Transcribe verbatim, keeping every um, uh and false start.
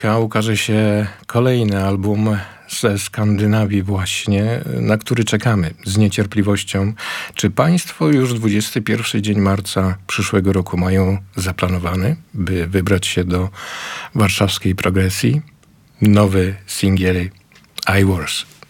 Ukaże się kolejny album ze Skandynawii właśnie, na który czekamy z niecierpliwością. Czy państwo już dwudziesty pierwszy dzień marca przyszłego roku mają zaplanowany, by wybrać się do warszawskiej Progresji? Nowy singiel I Wars.